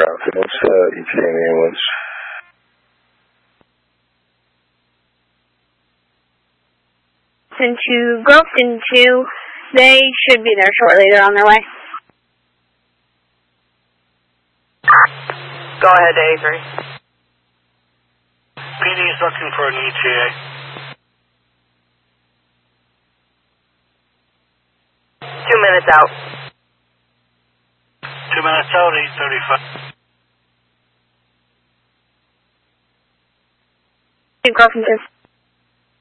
traffic. What's ETA and ambulance? To Grafton 2, they should be there shortly. They're on their way. Go ahead, Avery. PD is looking for an ETA. 2 minutes out. 2 minutes out, 8:35. To Grafton 2.